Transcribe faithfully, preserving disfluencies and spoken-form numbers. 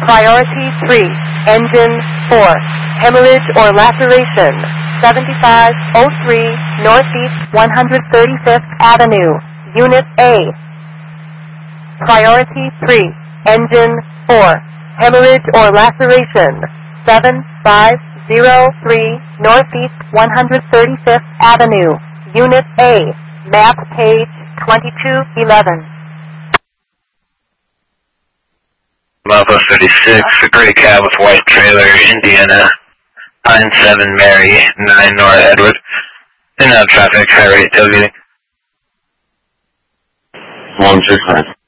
Priority three, engine four, hemorrhage or laceration, seventy-five oh three Northeast one hundred thirty-fifth Avenue, Unit A. Priority three, engine four, hemorrhage or laceration, seven five oh three Northeast one hundred thirty-fifth Avenue, Unit A, map page twenty-two eleven. Bravo thirty-six, a gray cab with white trailer, Indiana, Pine seven Mary, nine Nora Edward. In-out traffic, high rate tailgating. one six nine.